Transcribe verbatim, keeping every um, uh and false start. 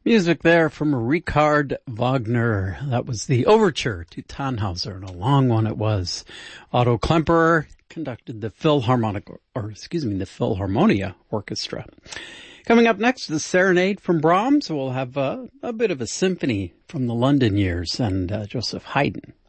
Music there from Richard Wagner. That was the overture to Tannhauser, and a long one it was. Otto Klemperer conducted the Philharmonic, or excuse me, the Philharmonia Orchestra. Coming up next, the Serenade from Brahms. We'll have uh, a bit of a symphony from the London years and uh, Joseph Haydn.